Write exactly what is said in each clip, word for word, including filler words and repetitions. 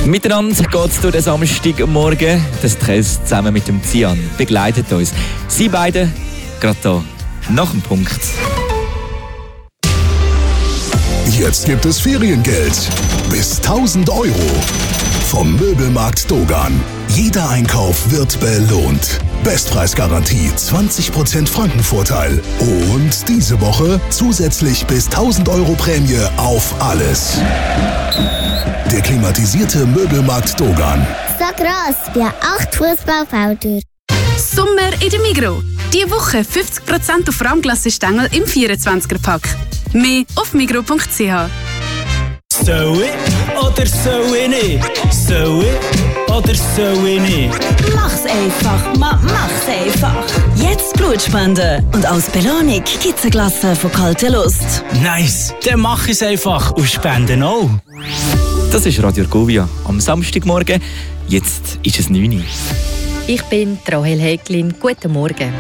Miteinander geht es durch den Samstagmorgen. Das Stress zusammen mit dem Cian begleitet uns. Sie beide gerade hier nach dem Punkt. Jetzt gibt es Feriengeld. Bis tausend Euro. Vom Möbelmarkt Dogan. Jeder Einkauf wird belohnt. Bestpreisgarantie, zwanzig Prozent Frankenvorteil. Und diese Woche zusätzlich bis tausend Euro Prämie auf alles. Der klimatisierte Möbelmarkt Dogan. So gross wie acht Fußballfelder. Sommer in der Migros. Diese Woche fünfzig Prozent auf Rahmglassestängel im vierundzwanziger-Pack. Mehr auf migros punkt c h. Soll ich oder soll ich nicht? Soll ich oder soll ich nicht? Mach's einfach, ma, mach's einfach. Jetzt Blutspenden. Und als Belohnung gibt's eine Glasse von kalter Lust. Nice, dann mach ich's einfach und spenden auch. Das ist Radio Argovia am Samstagmorgen. Jetzt ist es neun Uhr. Ich bin Rahel Häglin. Guten Morgen.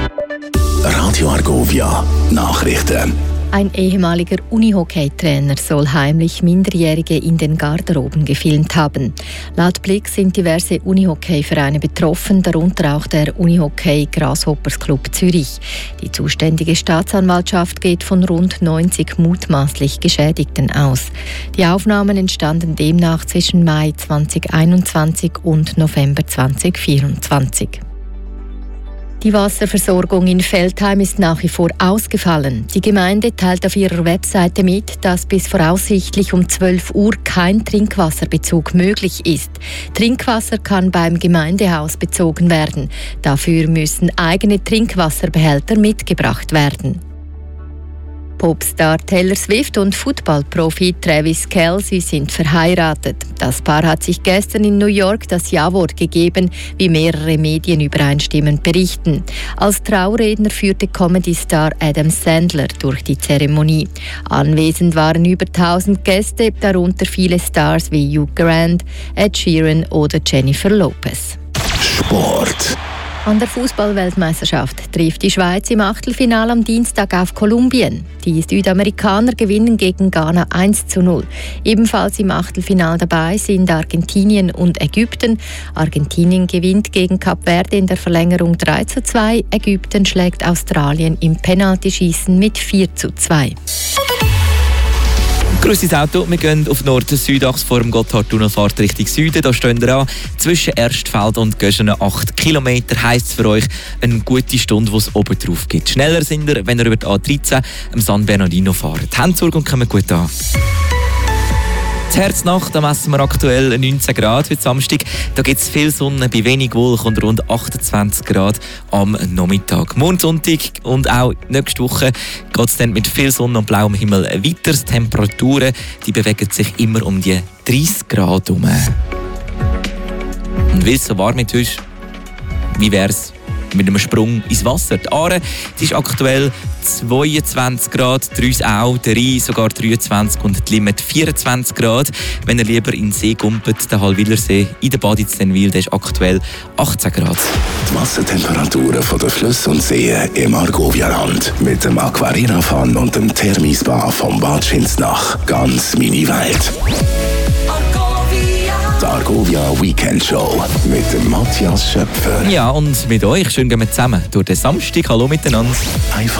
Radio Argovia Nachrichten. Ein ehemaliger Unihockey-Trainer soll heimlich Minderjährige in den Garderoben gefilmt haben. Laut Blick sind diverse Unihockey-Vereine betroffen, darunter auch der Unihockey Grasshoppers Club Zürich. Die zuständige Staatsanwaltschaft geht von rund neunzig mutmaßlich Geschädigten aus. Die Aufnahmen entstanden demnach zwischen Mai zweitausendeinundzwanzig und November zweitausendvierundzwanzig. Die Wasserversorgung in Veltheim ist nach wie vor ausgefallen. Die Gemeinde teilt auf ihrer Webseite mit, dass bis voraussichtlich um zwölf Uhr kein Trinkwasserbezug möglich ist. Trinkwasser kann beim Gemeindehaus bezogen werden. Dafür müssen eigene Trinkwasserbehälter mitgebracht werden. Popstar Taylor Swift und Footballprofi Travis Kelce sind verheiratet. Das Paar hat sich gestern in New York das Ja-Wort gegeben, wie mehrere Medien übereinstimmend berichten. Als Trauredner führte Comedy-Star Adam Sandler durch die Zeremonie. Anwesend waren über tausend Gäste, darunter viele Stars wie Hugh Grant, Ed Sheeran oder Jennifer Lopez. Sport. An der Fußball-Weltmeisterschaft trifft die Schweiz im Achtelfinale am Dienstag auf Kolumbien. Die Südamerikaner gewinnen gegen Ghana eins zu null. Ebenfalls im Achtelfinale dabei sind Argentinien und Ägypten. Argentinien gewinnt gegen Kap Verde in der Verlängerung drei zu zwei. Ägypten schlägt Australien im Penaltyschießen mit vier zu zwei. Grüß ins Auto, wir gehen auf Nord-Südachse vor dem Gotthardtunnelfahrt Richtung Süden. Da stehen wir an, zwischen Erstfeld und Göschenen acht Kilometer. Heisst es für euch eine gute Stunde, die es oben drauf gibt. Schneller sind ihr, wenn ihr über die A dreizehn am San Bernardino fahrt. Handsorge und kommen gut an. Die Herznacht, da messen wir aktuell neunzehn Grad heute Samstag. Da gibt es viel Sonne, bei wenig Wolken und rund achtundzwanzig Grad am Nachmittag. Morgen Sonntag und auch nächste Woche geht es dann mit viel Sonne und blauem Himmel weiter. Die Temperaturen die bewegen sich immer um die dreißig Grad herum. Und weil es so warm ist, wie wäre es mit einem Sprung ins Wasser? Die Aare die ist aktuell zweiundzwanzig Grad, Drüsau, der Rhein sogar dreiundzwanzig und die Limmat vierundzwanzig Grad. Wenn ihr lieber in den See gumpelt, der Hallwilersee in der Baditz Tenwil, der ist aktuell achtzehn Grad. Die Wassertemperaturen von den Flüssen und Seen im Argovia-Land mit dem Aquarina-Fan und dem Thermispa vom Bad Schinsnach. Ganz mini Welt. Die Argovia Weekend Show mit dem Matthias Schöpfer. Ja, und mit euch schön gehen wir zusammen durch den Samstag. Hallo miteinander. Einfach